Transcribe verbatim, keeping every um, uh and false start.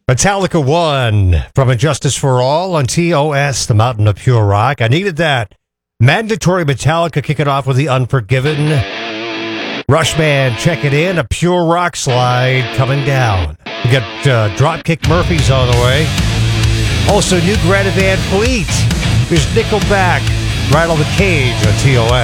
Metallica one from Injustice for All on T O S, the Mountain of Pure Rock. I needed that. Mandatory Metallica kicking off with the Unforgiven. Rushman checking in, a Pure Rock slide coming down. We got uh, Dropkick Murphys on the way. Also, new Greta Van Fleet. Here's Nickelback, Rattle the Cage on T O S.